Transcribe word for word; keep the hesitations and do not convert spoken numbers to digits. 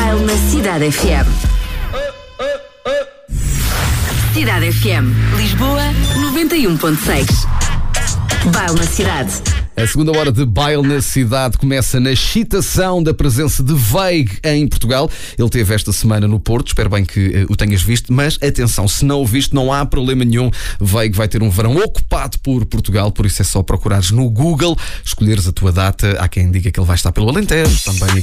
Baile na Cidade F M. Cidade F M. Lisboa, noventa e um ponto seis. Baile na Cidade. A segunda hora de Baile na Cidade começa na excitação da presença de Veig em Portugal. Ele teve esta semana no Porto, espero bem que uh, o tenhas visto, mas atenção, se não o viste, não há problema nenhum. Veig vai ter um verão ocupado por Portugal, por isso é só procurares no Google, escolheres a tua data. Há quem diga que ele vai estar pelo Alentejo, também